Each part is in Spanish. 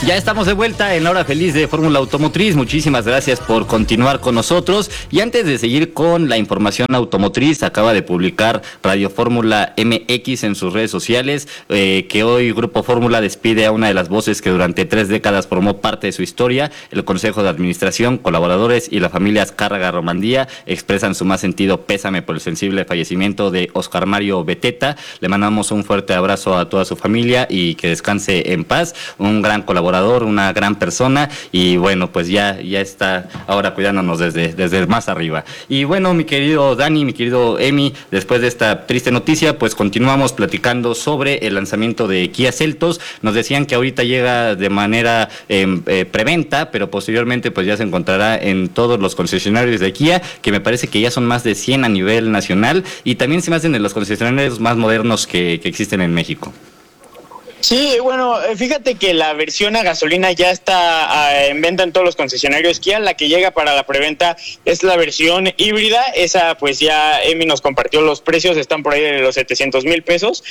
Ya estamos de vuelta en la hora feliz de Fórmula Automotriz. Muchísimas gracias por continuar con nosotros. Y antes de seguir con la información automotriz, acaba de publicar Radio Fórmula MX en sus redes sociales que hoy Grupo Fórmula despide a una de las voces que durante 3 décadas formó parte de su historia. El Consejo de Administración, colaboradores y la familia Azcárraga Romandía expresan su más sentido pésame por el sensible fallecimiento de Oscar Mario Beteta. Le mandamos un fuerte abrazo a toda su familia y que descanse en paz. Un gran colaborador, una gran persona, y bueno, pues ya está ahora cuidándonos desde más arriba. Y bueno, mi querido Dani, mi querido Emi, después de esta triste noticia, pues continuamos platicando sobre el lanzamiento de Kia Seltos. Nos decían que ahorita llega de manera preventa, pero posteriormente pues ya se encontrará en todos los concesionarios de Kia, que me parece que ya son más de 100 a nivel nacional, y también se me hacen de los concesionarios más modernos que existen en México. Sí, bueno, fíjate que la versión a gasolina ya está en venta en todos los concesionarios Kia. La que llega para la preventa es la versión híbrida. Esa pues ya Emi nos compartió los precios, están por ahí de los 700,000 pesos.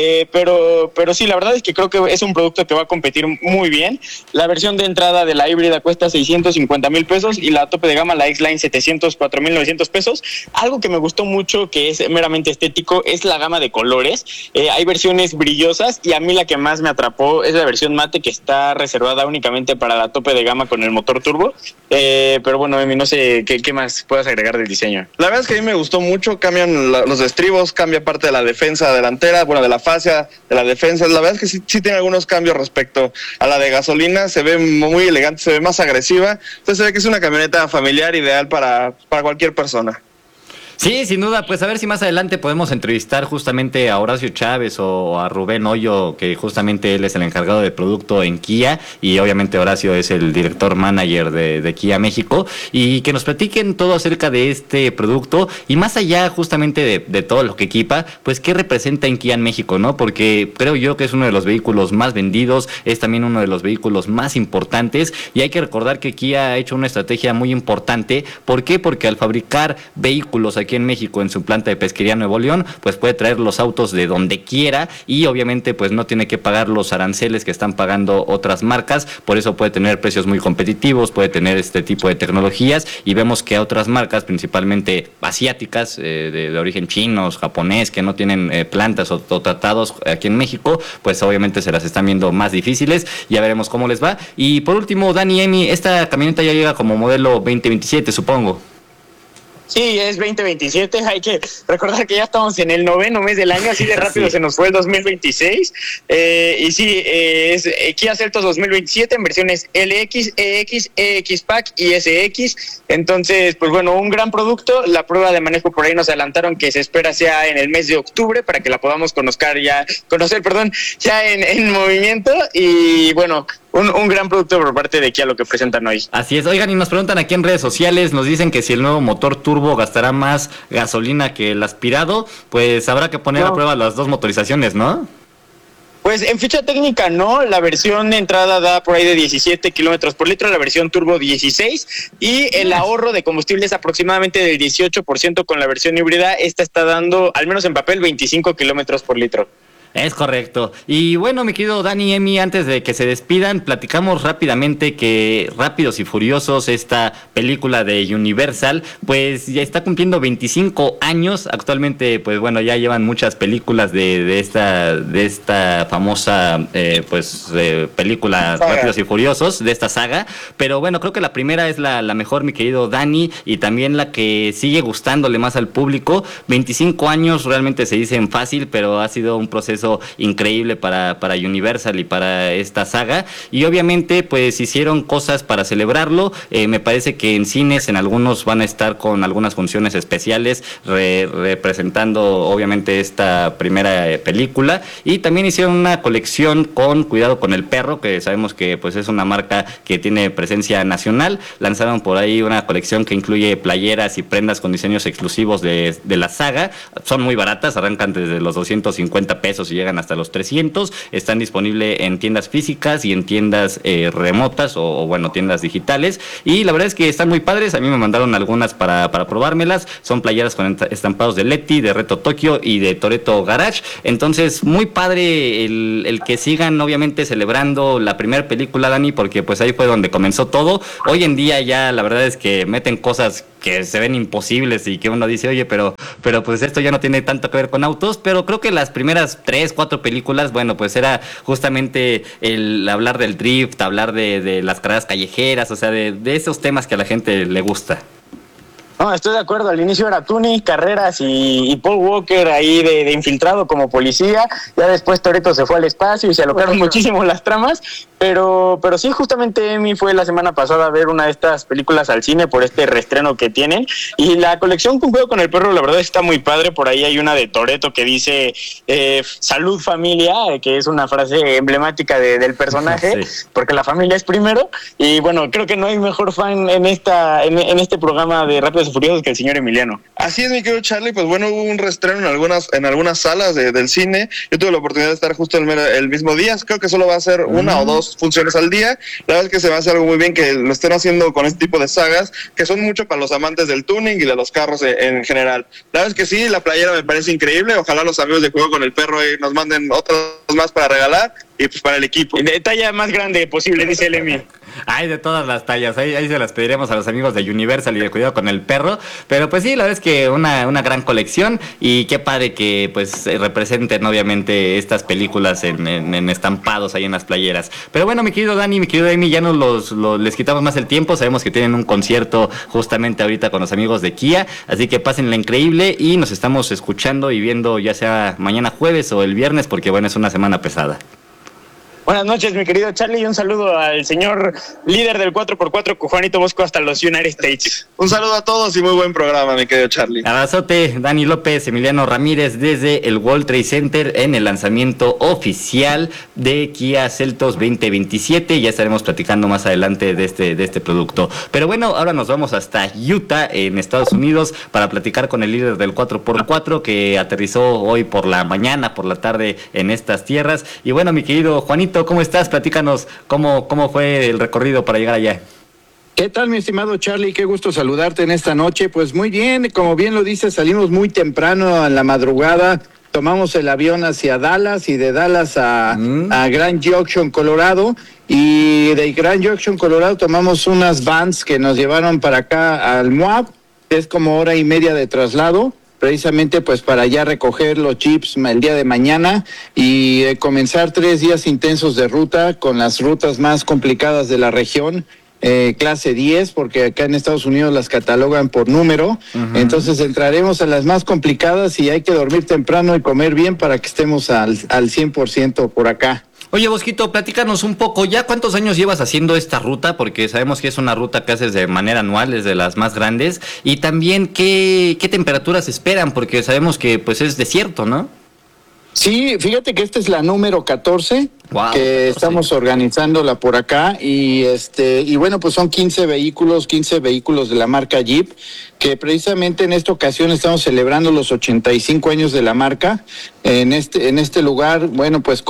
Pero sí, la verdad es que creo que es un producto que va a competir muy bien. La versión de entrada de la híbrida cuesta 650,000 pesos y la tope de gama, la X-Line, 704,900 pesos. Algo que me gustó mucho, que es meramente estético, es la gama de colores. Hay versiones brillosas y a mí la que más me atrapó es la versión mate, que está reservada únicamente para la tope de gama con el motor turbo. Pero bueno, Emi, no sé qué más puedas agregar del diseño. La verdad es que a mí me gustó mucho. Cambian los estribos, cambia parte de la defensa delantera, bueno, de la fascia de la defensa. La verdad es que sí tiene algunos cambios respecto a la de gasolina. Se ve muy elegante, se ve más agresiva. Entonces se ve que es una camioneta familiar ideal para cualquier persona. Sí, sin duda, pues a ver si más adelante podemos entrevistar justamente a Horacio Chávez o a Rubén Hoyo, que justamente él es el encargado de producto en Kia, y obviamente Horacio es el director manager de Kia México, y que nos platiquen todo acerca de este producto, y más allá justamente de todo lo que equipa, pues qué representa en Kia en México, ¿no? Porque creo yo que es uno de los vehículos más vendidos, es también uno de los vehículos más importantes, y hay que recordar que Kia ha hecho una estrategia muy importante. ¿Por qué? Porque al fabricar vehículos aquí en México en su planta de Pesquería Nuevo León, pues puede traer los autos de donde quiera, y obviamente pues no tiene que pagar los aranceles que están pagando otras marcas. Por eso puede tener precios muy competitivos, puede tener este tipo de tecnologías, y vemos que a otras marcas, principalmente asiáticas, de origen chinos, japonés, que no tienen plantas o tratados aquí en México, pues obviamente se las están viendo más difíciles. Ya veremos cómo les va. Y por último, Dani, Emi, esta camioneta ya llega como modelo 2027, supongo. Sí, es 2027, hay que recordar que ya estamos en el 9º mes del año, así de rápido sí. Se nos fue el 2026, y sí, es Kia Seltos 2027 en versiones LX, EX, EX Pack y SX. Entonces, pues bueno, un gran producto. La prueba de manejo por ahí nos adelantaron que se espera sea en el mes de octubre para que la podamos conocer ya en movimiento, y bueno, un gran producto por parte de Kia lo que presentan hoy. Así es. Oigan, y nos preguntan aquí en redes sociales, nos dicen que si el nuevo motor turbo gastará más gasolina que el aspirado, pues habrá que poner a prueba las dos motorizaciones, ¿no? Pues en ficha técnica no, la versión de entrada da por ahí de 17 kilómetros por litro, la versión turbo 16, y el ahorro de combustible es aproximadamente del 18% con la versión híbrida. Esta está dando, al menos en papel, 25 kilómetros por litro. Es correcto. Y bueno, mi querido Dani, Emi, antes de que se despidan, platicamos rápidamente que Rápidos y Furiosos, esta película de Universal, pues ya está cumpliendo 25 años. Actualmente, pues bueno, ya llevan muchas películas de esta famosa película Rápidos y Furiosos, de esta saga. Pero bueno, creo que la primera es la mejor, mi querido Dani, y también la que sigue gustándole más al público. 25 años realmente se dicen fácil, pero ha sido un proceso increíble para Universal y para esta saga, y obviamente pues hicieron cosas para celebrarlo. Me parece que en cines, en algunos van a estar con algunas funciones especiales representando obviamente esta primera película, y también hicieron una colección con Cuidado con el Perro, que sabemos que pues es una marca que tiene presencia nacional. Lanzaron por ahí una colección que incluye playeras y prendas con diseños exclusivos de la saga. Son muy baratas, arrancan desde los 250 pesos kilómetros y llegan hasta los 300. Están disponibles en tiendas físicas y en tiendas remotas o bueno, tiendas digitales. Y la verdad es que están muy padres. A mí me mandaron algunas para probármelas. Son playeras con estampados de Leti, de Reto Tokio y de Toretto Garage. Entonces, muy padre el que sigan, obviamente, celebrando la primera película, Dani, porque pues ahí fue donde comenzó todo. Hoy en día ya la verdad es que meten cosas que se ven imposibles y que uno dice, oye, pero pues esto ya no tiene tanto que ver con autos, pero creo que las primeras 3, 4 películas, bueno, pues era justamente el hablar del drift, hablar de las carreras callejeras, o sea, de esos temas que a la gente le gusta. No, estoy de acuerdo. Al inicio era Tuning, carreras y Paul Walker ahí de infiltrado como policía. Ya después Toretto se fue al espacio y se alocaron muchísimo las tramas. Pero sí, justamente Emi fue la semana pasada a ver una de estas películas al cine por este reestreno que tienen. Y la colección con Cuidado con el Perro, la verdad está muy padre. Por ahí hay una de Toretto que dice salud familia, que es una frase emblemática del personaje, sí, porque la familia es primero. Y bueno, creo que no hay mejor fan en este programa de Rápidos y Furiosos que el señor Emiliano. Así es, mi querido Charlie. Pues bueno, hubo un reestreno en algunas salas del cine. Yo tuve la oportunidad de estar justo el mismo día. Creo que solo va a ser una o dos funciones al día. La verdad es que se me hace algo muy bien que lo estén haciendo con este tipo de sagas, que son mucho para los amantes del tuning y de los carros en general. La verdad es que sí, la playera me parece increíble. Ojalá los amigos de Juego con el Perro nos manden otras más para regalar y pues para el equipo. De talla más grande posible, dice el Emi. Hay de todas las tallas, ahí se las pediremos a los amigos de Universal y de Cuidado con el Perro, pero pues sí, la verdad es que una gran colección y qué padre que pues representen obviamente estas películas en estampados ahí en las playeras. Pero bueno, mi querido Dani, mi querido Emi, ya no les quitamos más el tiempo, sabemos que tienen un concierto justamente ahorita con los amigos de Kia, así que pásenla increíble y nos estamos escuchando y viendo ya sea mañana jueves o el viernes, porque bueno, es una semana pesada. Buenas noches, mi querido Charlie, y un saludo al señor líder del 4x4, Juanito Bosco, hasta los United States. Un saludo a todos y muy buen programa, mi querido Charlie. Abrazote, Dani López, Emiliano Ramírez, desde el World Trade Center en el lanzamiento oficial de Kia Seltos 2027. Ya estaremos platicando más adelante de este producto. Pero bueno, ahora nos vamos hasta Utah, en Estados Unidos, para platicar con el líder del 4x4 que aterrizó hoy por la mañana, por la tarde en estas tierras. Y bueno, mi querido Juanito, ¿cómo estás? Platícanos cómo fue el recorrido para llegar allá. ¿Qué tal, mi estimado Charlie? Qué gusto saludarte en esta noche. Pues muy bien, como bien lo dices, salimos muy temprano en la madrugada, tomamos el avión hacia Dallas y de Dallas a Grand Junction, Colorado, y de Grand Junction, Colorado tomamos unas vans que nos llevaron para acá al Moab, que es como hora y media de traslado, precisamente pues para ya recoger los chips el día de mañana y comenzar 3 días intensos de ruta con las rutas más complicadas de la región, clase 10, porque acá en Estados Unidos las catalogan por número. Entonces entraremos a las más complicadas y hay que dormir temprano y comer bien para que estemos al 100% por acá. Oye, Bosquito, platícanos un poco, ¿ya cuántos años llevas haciendo esta ruta? Porque sabemos que es una ruta que haces de manera anual, es de las más grandes. Y también, ¿qué temperaturas esperan? Porque sabemos que pues es desierto, ¿no? Sí, fíjate que esta es la número 14, wow, que estamos organizándola por acá y bueno, pues son 15 vehículos de la marca Jeep, que precisamente en esta ocasión estamos celebrando los 85 años de la marca en este lugar, bueno, pues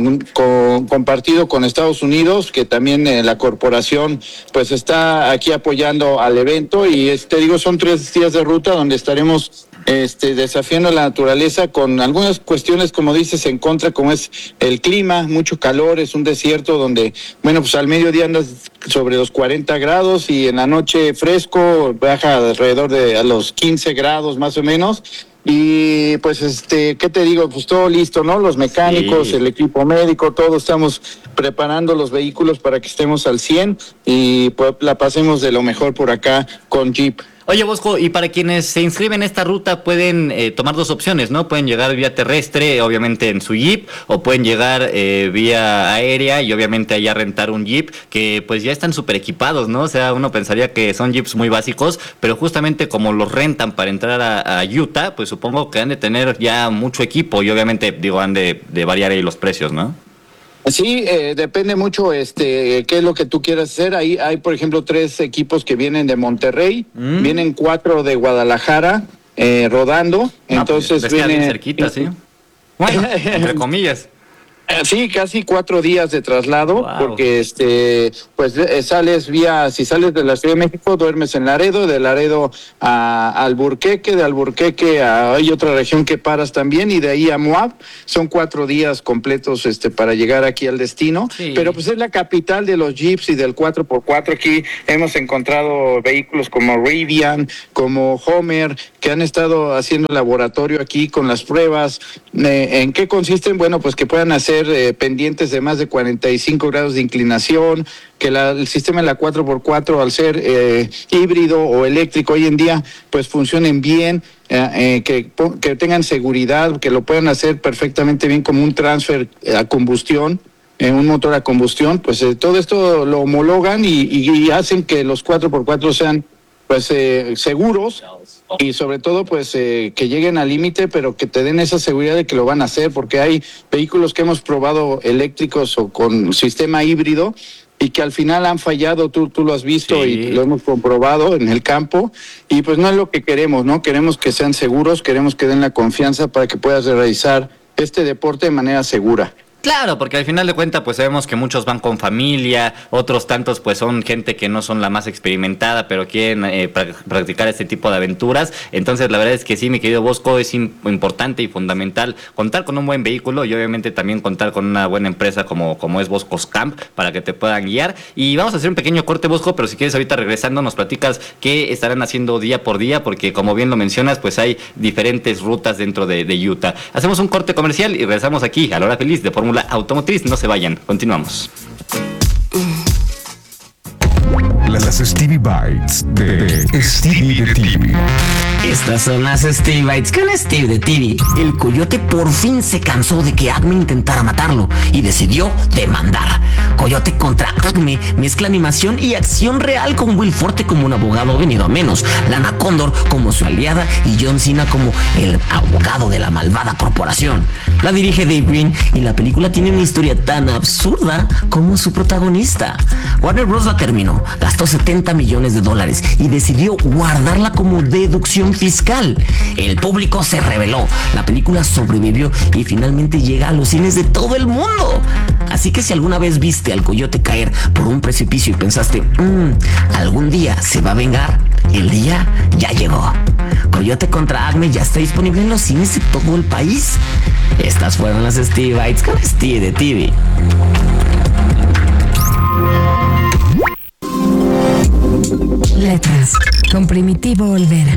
compartido con Estados Unidos, que también la corporación pues está aquí apoyando al evento y digo, son 3 días de ruta donde estaremos desafiando la naturaleza con algunas cuestiones, como dices, en contra, como es el clima, mucho calor, es un desierto donde, bueno, pues al mediodía andas sobre los 40 grados y en la noche fresco, baja alrededor de a los 15 grados más o menos. Y pues ¿qué te digo? Pues todo listo, ¿no? Los mecánicos, sí, el equipo médico, todos estamos preparando los vehículos para que estemos al 100 y pues la pasemos de lo mejor por acá con Jeep. Oye, Bosco, y para quienes se inscriben en esta ruta pueden tomar 2 opciones, ¿no? Pueden llegar vía terrestre, obviamente en su Jeep, o pueden llegar vía aérea y obviamente allá rentar un Jeep, que pues ya están súper equipados, ¿no? O sea, uno pensaría que son Jeeps muy básicos, pero justamente como los rentan para entrar a Utah, pues supongo que han de tener ya mucho equipo y obviamente, digo, han de variar ahí los precios, ¿no? Sí, depende mucho qué es lo que tú quieras hacer. Ahí hay, por ejemplo, 3 equipos que vienen de Monterrey, vienen 4 de Guadalajara rodando. Entonces pues, viene cerquita, sí. Bueno, entre comillas. Sí, casi 4 días de traslado, Wow. porque si sales de la Ciudad de México, duermes en Laredo, de Laredo a Alburquerque, de Alburquerque hay otra región que paras también, y de ahí a Moab. Son 4 días completos para llegar aquí al destino, Sí. pero pues es la capital de los Jeeps y del 4x4. Aquí hemos encontrado vehículos como Rivian, como Homer, que han estado haciendo laboratorio aquí con las pruebas. ¿En qué consisten? Bueno, pues que puedan hacer pendientes de más de 45 grados de inclinación, que el sistema de la 4x4, al ser híbrido o eléctrico hoy en día, pues funcionen bien, que tengan seguridad, que lo puedan hacer perfectamente bien como un transfer a combustión, un motor a combustión. Pues todo esto lo homologan y hacen que los 4x4 sean pues seguros, y sobre todo pues que lleguen al límite, pero que te den esa seguridad de que lo van a hacer, porque hay vehículos que hemos probado eléctricos o con sistema híbrido y que al final han fallado. Tú lo has visto. Sí. Y lo hemos comprobado en el campo, y pues no es lo que queremos, ¿no? Queremos que sean seguros, queremos que den la confianza para que puedas realizar este deporte de manera segura. Claro, porque al final de cuentas pues sabemos que muchos van con familia, otros tantos pues son gente que no son la más experimentada, pero quieren practicar este tipo de aventuras. Entonces la verdad es que sí, mi querido Bosco, es importante y fundamental contar con un buen vehículo y obviamente también contar con una buena empresa como es Boscos Camp para que te puedan guiar. Y vamos a hacer un pequeño corte, Bosco, pero si quieres ahorita regresando nos platicas qué estarán haciendo día por día, porque como bien lo mencionas pues hay diferentes rutas dentro de Utah. Hacemos un corte comercial y regresamos aquí a la hora feliz de Fórmula Automotriz. No se vayan, continuamos. Las Stevie Bites de Stevie de TV. Estas son las Stevie Bites con Steve de TV. El coyote por fin se cansó de que Acme intentara matarlo y decidió demandar. Coyote contra Acme mezcla animación y acción real, con Will Forte como un abogado venido a menos, Lana Condor como su aliada y John Cena como el abogado de la malvada corporación. La dirige Dave Green y la película tiene una historia tan absurda como su protagonista. Warner Bros. La terminó, gastó $70 millones y decidió guardarla como deducción fiscal. El público se rebeló, la película sobrevivió y finalmente llega a los cines de todo el mundo. Así que si alguna vez viste al coyote caer por un precipicio y pensaste, algún día se va a vengar, el día ya llegó. Coyote contra Acme ya está disponible en los cines de todo el país. Estas fueron las Stevie Bites con Steve de TV. Letras, con Primitivo Olvera.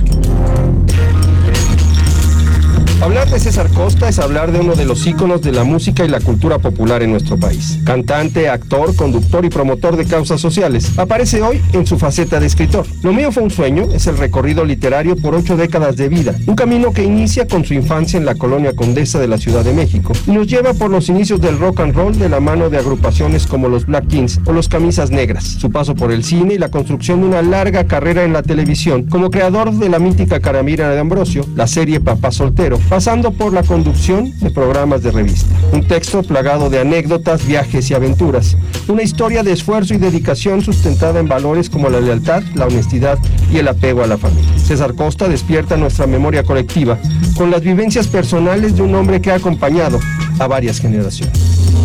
Hablar de César Costa es hablar de uno de los íconos de la música y la cultura popular en nuestro país. Cantante, actor, conductor y promotor de causas sociales. Aparece hoy en su faceta de escritor. Lo mío fue un sueño es el recorrido literario por 8 décadas de vida. Un camino que inicia con su infancia en la colonia Condesa de la Ciudad de México y nos lleva por los inicios del rock and roll de la mano de agrupaciones como los Black Kings o los Camisas Negras. Su paso por el cine y la construcción de una larga carrera en la televisión como creador de la mítica Caramira de Ambrosio, la serie Papá Soltero, pasando por la conducción de programas de revista. Un texto plagado de anécdotas, viajes y aventuras. Una historia de esfuerzo y dedicación sustentada en valores como la lealtad, la honestidad y el apego a la familia. César Costa despierta nuestra memoria colectiva con las vivencias personales de un hombre que ha acompañado a varias generaciones.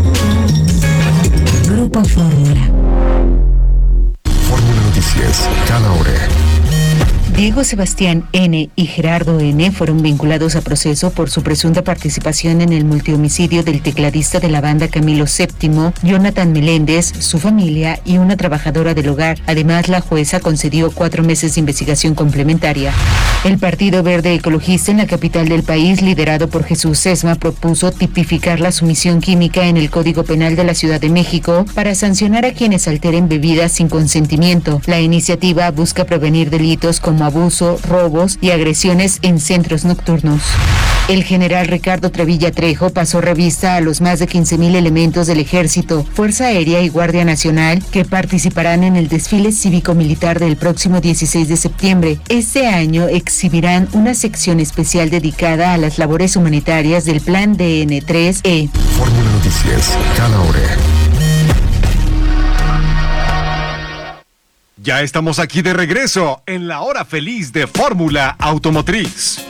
Grupo Fórmula. Fórmula Noticias, cada hora. Diego Sebastián N. y Gerardo N. fueron vinculados a proceso por su presunta participación en el multihomicidio del tecladista de la banda Camilo VII, Jonathan Meléndez, su familia y una trabajadora del hogar. Además, la jueza concedió 4 meses de investigación complementaria. El Partido Verde Ecologista en la capital del país, liderado por Jesús Sesma, propuso tipificar la sumisión química en el Código Penal de la Ciudad de México para sancionar a quienes alteren bebidas sin consentimiento. La iniciativa busca prevenir delitos como abuso, robos y agresiones en centros nocturnos. El general Ricardo Trevilla Trejo pasó revista a los más de 15,000 elementos del Ejército, Fuerza Aérea y Guardia Nacional que participarán en el desfile cívico-militar del próximo 16 de septiembre. Este año exhibirán una sección especial dedicada a las labores humanitarias del Plan DN3E. Fórmula Noticias, cada hora. Ya estamos aquí de regreso en la hora feliz de Fórmula Automotriz.